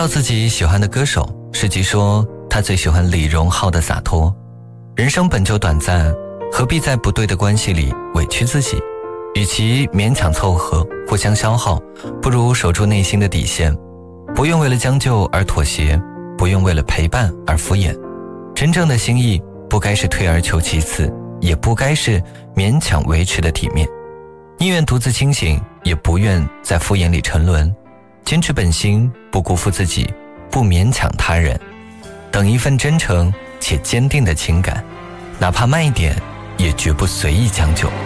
到自己喜欢的歌手，世吉说他最喜欢李荣浩的洒脱。人生本就短暂，何必在不对的关系里委屈自己？与其勉强凑合，互相消耗，不如守住内心的底线，不用为了将就而妥协，不用为了陪伴而敷衍。真正的心意不该是退而求其次，也不该是勉强维持的体面。宁愿独自清醒，也不愿在敷衍里沉沦。坚持本心，不辜负自己，不勉强他人。等一份真诚且坚定的情感，哪怕慢一点，也绝不随意将就。